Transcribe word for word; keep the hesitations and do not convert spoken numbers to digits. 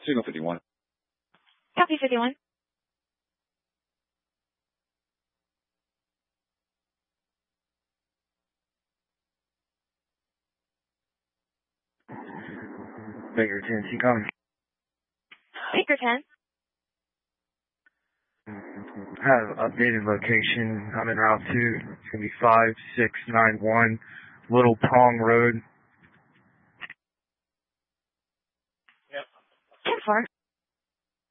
Signal fifty-one. Copy fifty-one. Baker ten, C coming. Baker ten. Have updated location. I'm in Route two. It's going to be five six nine one Little Pong Road. ten four.